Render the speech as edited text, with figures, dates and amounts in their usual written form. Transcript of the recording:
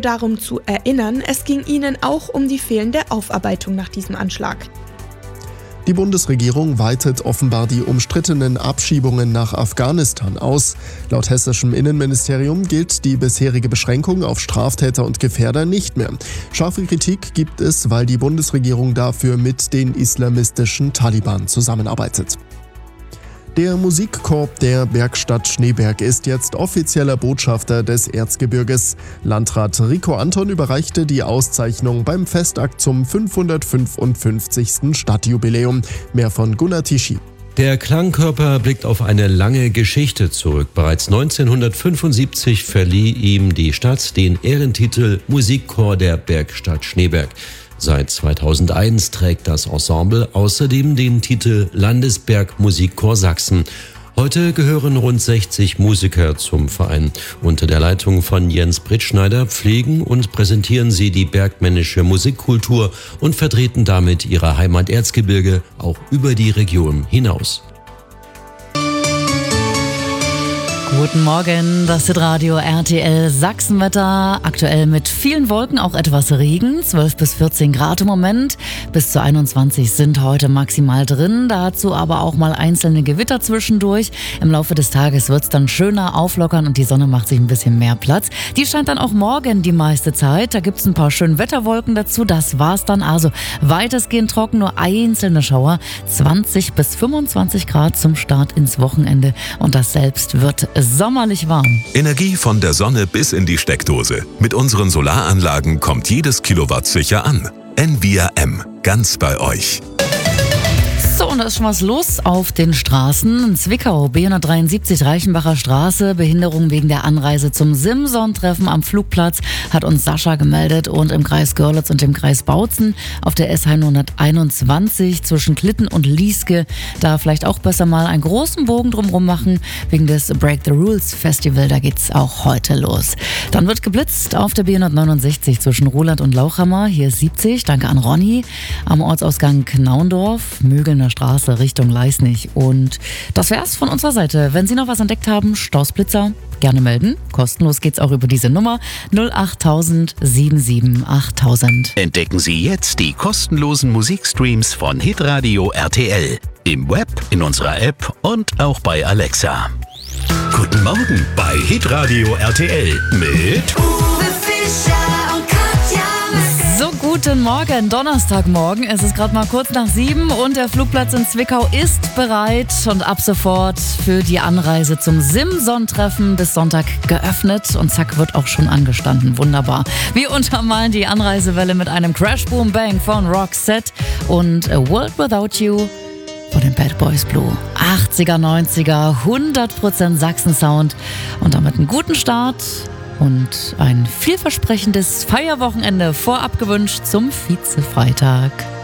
darum zu erinnern, es ging ihnen auch um die fehlende Aufarbeitung nach diesem Anschlag. Die Bundesregierung weitet offenbar die umstrittenen Abschiebungen nach Afghanistan aus. Laut hessischem Innenministerium gilt die bisherige Beschränkung auf Straftäter und Gefährder nicht mehr. Scharfe Kritik gibt es, weil die Bundesregierung dafür mit den islamistischen Taliban zusammenarbeitet. Der Musikkorps der Bergstadt Schneeberg ist jetzt offizieller Botschafter des Erzgebirges. Landrat Rico Anton überreichte die Auszeichnung beim Festakt zum 555. Stadtjubiläum. Mehr von Gunnar Tischi. Der Klangkörper blickt auf eine lange Geschichte zurück. Bereits 1975 verlieh ihm die Stadt den Ehrentitel Musikkorps der Bergstadt Schneeberg. Seit 2001 trägt das Ensemble außerdem den Titel Landesbergmusikchor Sachsen. Heute gehören rund 60 Musiker zum Verein. Unter der Leitung von Jens Brittschneider pflegen und präsentieren sie die bergmännische Musikkultur und vertreten damit ihre Heimat Erzgebirge auch über die Region hinaus. Guten Morgen, das ist Radio RTL Sachsenwetter. Aktuell mit vielen Wolken, auch etwas Regen. 12 bis 14 Grad im Moment. Bis zu 21 sind heute maximal drin. Dazu aber auch mal einzelne Gewitter zwischendurch. Im Laufe des Tages wird es dann schöner auflockern und die Sonne macht sich ein bisschen mehr Platz. Die scheint dann auch morgen die meiste Zeit. Da gibt es ein paar schöne Wetterwolken dazu. Das war's dann. Also weitestgehend trocken, nur einzelne Schauer. 20 bis 25 Grad zum Start ins Wochenende. Und das selbst wird sommerlich warm. Energie von der Sonne bis in die Steckdose. Mit unseren Solaranlagen kommt jedes Kilowatt sicher an. Envia M. Ganz bei euch. So, und da ist schon was los auf den Straßen. In Zwickau, B173 Reichenbacher Straße, Behinderung wegen der Anreise zum Simson-Treffen am Flugplatz, hat uns Sascha gemeldet. Und im Kreis Görlitz und im Kreis Bautzen auf der S121 zwischen Klitten und Lieske, da vielleicht auch besser mal einen großen Bogen drumherum machen, wegen des Break the Rules Festival, da geht's auch heute los. Dann wird geblitzt auf der B169 zwischen Ruhland und Lauchhammer, hier ist 70, danke an Ronny, am Ortsausgang Knaundorf, Mögelner Straße Richtung Leisnig. Und das wär's von unserer Seite. Wenn Sie noch was entdeckt haben, Stausblitzer, gerne melden. Kostenlos geht's auch über diese Nummer 08000 77 8000. Entdecken Sie jetzt die kostenlosen Musikstreams von Hitradio RTL. Im Web, in unserer App und auch bei Alexa. Guten Morgen bei Hitradio RTL mit Uwe Fischer und Katja Messing. So, guten Morgen, Donnerstagmorgen. Es ist gerade mal kurz nach 7 und der Flugplatz in Zwickau ist bereit und ab sofort für die Anreise zum Simson-Treffen bis Sonntag geöffnet und zack, wird auch schon angestanden. Wunderbar. Wir untermalen die Anreisewelle mit einem Crash Boom Bang von Roxette und A World Without You von den Bad Boys Blue. 80er, 90er, 100% Sachsen-Sound und damit einen guten Start und ein vielversprechendes Feierwochenende vorab gewünscht zum Vize-Freitag.